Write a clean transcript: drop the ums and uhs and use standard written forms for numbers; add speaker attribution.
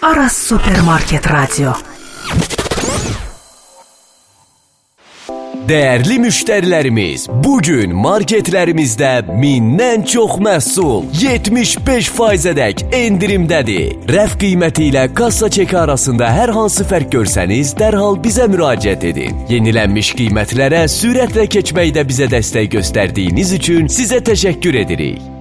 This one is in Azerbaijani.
Speaker 1: Aras Supermarket Radyo.
Speaker 2: Dəyərli müştərilərimiz, bugün marketlərimizdə 1000-dən çox məhsul 75%-ədək endirimdədir. Rəf qiyməti ilə kassa çeki arasında hər hansı fərq görsəniz, dərhal bizə müraciət edin. Yenilənmiş qiymətlərə sürətlə keçməkdə bizə dəstək göstərdiyiniz üçün sizə təşəkkür edirik.